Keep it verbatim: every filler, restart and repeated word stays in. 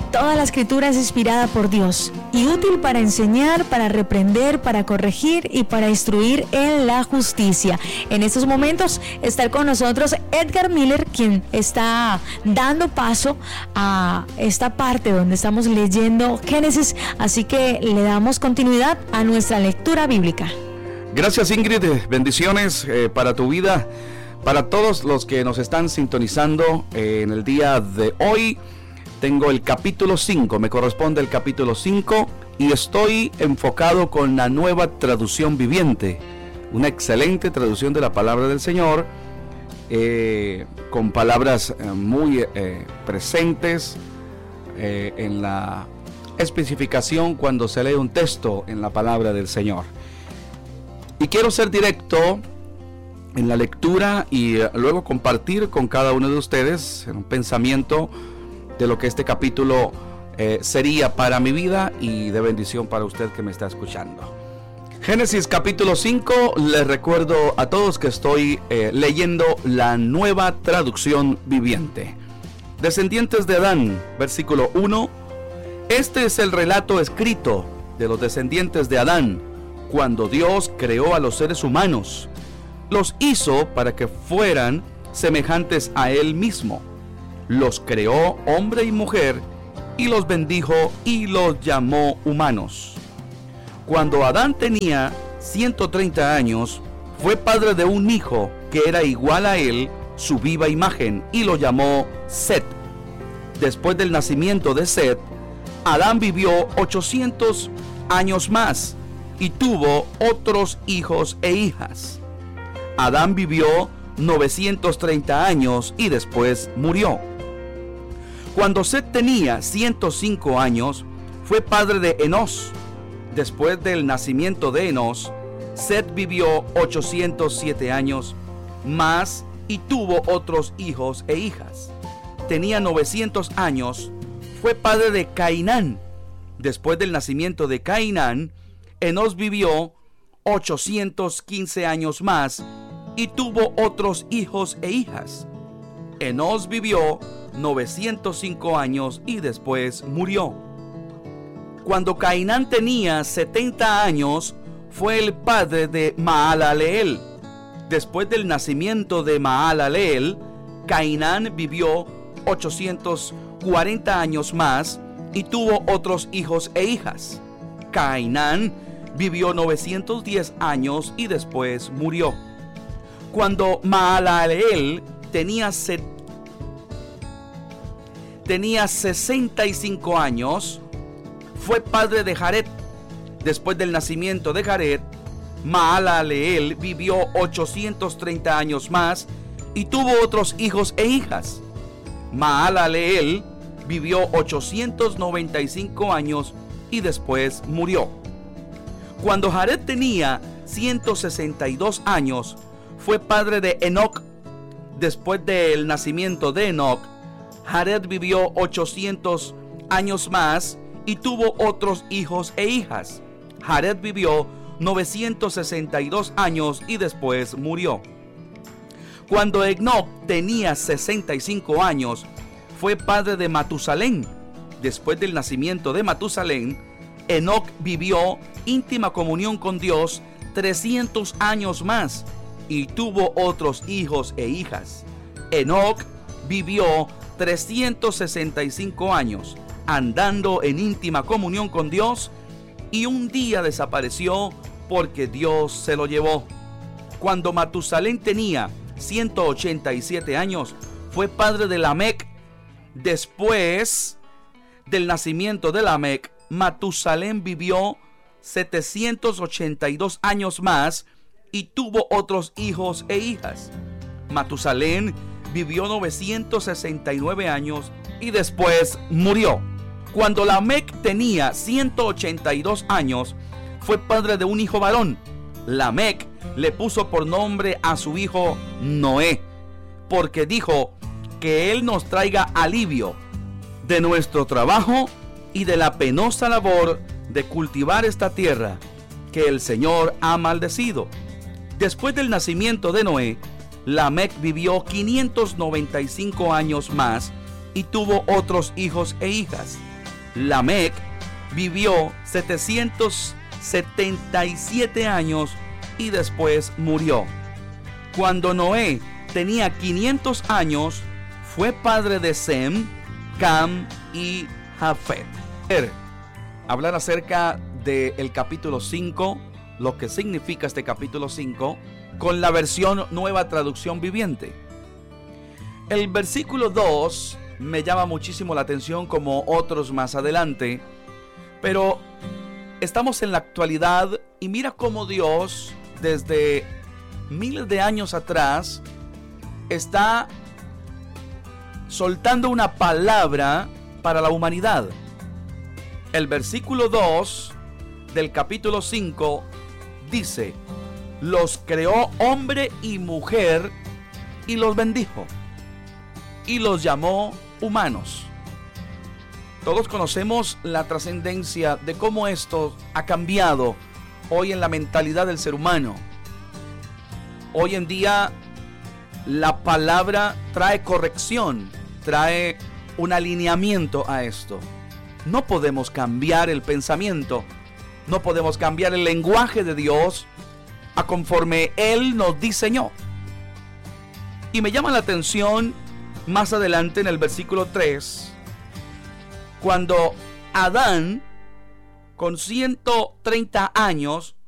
Toda la escritura es inspirada por Dios y útil para enseñar, para reprender, para corregir y para instruir en la justicia. En estos momentos está con nosotros Edgar Miller, quien está dando paso a esta parte donde estamos leyendo Génesis, así que le damos continuidad a nuestra lectura bíblica. Gracias, Ingrid, bendiciones eh, para tu vida, para todos los que nos están sintonizando eh, en el día de hoy. Tengo el capítulo cinco, me corresponde el capítulo cinco y estoy enfocado con la nueva traducción viviente, una excelente traducción de la palabra del Señor, eh, con palabras eh, muy eh, presentes eh, en la especificación cuando se lee un texto en la palabra del Señor. Y quiero ser directo en la lectura y eh, luego compartir con cada uno de ustedes un pensamiento de lo que este capítulo eh, sería para mi vida y de bendición para usted que me está escuchando. Génesis capítulo cinco, les recuerdo a todos que estoy eh, leyendo la nueva traducción viviente. Descendientes de Adán, versículo uno. Este es el relato escrito de los descendientes de Adán, cuando Dios creó a los seres humanos. Los hizo para que fueran semejantes a Él mismo. Los creó hombre y mujer, y los bendijo y los llamó humanos. Cuando Adán tenía ciento treinta años, fue padre de un hijo que era igual a él, su viva imagen, y lo llamó Set. Después del nacimiento de Set, Adán vivió ochocientos años más, y tuvo otros hijos e hijas. Adán vivió novecientos treinta años, y después murió. Cuando Set tenía ciento cinco años, fue padre de Enós. Después del nacimiento de Enós, Set vivió ochocientos siete años más y tuvo otros hijos e hijas. Tenía novecientos años, fue padre de Cainán. Después del nacimiento de Cainán, Enós vivió ochocientos quince años más y tuvo otros hijos e hijas. Enós vivió novecientos cinco años y después murió. Cuando Cainán tenía setenta años, fue el padre de Mahalaleel. Después del nacimiento de Mahalaleel, Cainán vivió ochocientos cuarenta años más y tuvo otros hijos e hijas. Cainán vivió novecientos diez años y después murió. Cuando Mahalaleel tenía setenta Tenía sesenta y cinco años, fue padre de Jared. Después del nacimiento de Jared, Mahalaleel vivió ochocientos treinta años más y tuvo otros hijos e hijas. Mahalaleel vivió ochocientos noventa y cinco años y después murió. Cuando Jared tenía ciento sesenta y dos años, fue padre de Enoc. Después del nacimiento de Enoc, Jared vivió ochocientos años más y tuvo otros hijos e hijas. Jared vivió novecientos sesenta y dos años y después murió. Cuando Enoc tenía sesenta y cinco años, fue padre de Matusalén. Después del nacimiento de Matusalén, Enoc vivió íntima comunión con Dios trescientos años más y tuvo otros hijos e hijas. Enoc vivió trescientos sesenta y cinco años andando en íntima comunión con Dios y un día desapareció porque Dios se lo llevó. Cuando Matusalén tenía ciento ochenta y siete años, fue padre de Lamec. Después del nacimiento de Lamec, Matusalén vivió setecientos ochenta y dos años más y tuvo otros hijos e hijas. Matusalén vivió novecientos sesenta y nueve años y después murió. Cuando Lamec tenía ciento ochenta y dos años, fue padre de un hijo varón. Lamec le puso por nombre a su hijo Noé, porque dijo que él nos traiga alivio de nuestro trabajo y de la penosa labor de cultivar esta tierra que el Señor ha maldecido. Después del nacimiento de Noé, Lamec vivió quinientos noventa y cinco años más y tuvo otros hijos e hijas. Lamec vivió setecientos setenta y siete años y después murió. Cuando Noé tenía quinientos años, fue padre de Sem, Cam y Jafet. Hablar acerca del capítulo cinco, lo que significa este capítulo cinco, con la versión Nueva Traducción Viviente. El versículo dos me llama muchísimo la atención, como otros más adelante, pero estamos en la actualidad y mira cómo Dios desde miles de años atrás está soltando una palabra para la humanidad. El versículo dos del capítulo cinco dice: los creó hombre y mujer y los bendijo y los llamó humanos. Todos conocemos la trascendencia de cómo esto ha cambiado hoy en la mentalidad del ser humano. Hoy en día la palabra trae corrección, trae un alineamiento a esto. No podemos cambiar el pensamiento, no podemos cambiar el lenguaje de Dios a conforme Él nos diseñó. Y me llama la atención más adelante en el versículo tres, cuando Adán, con ciento treinta años,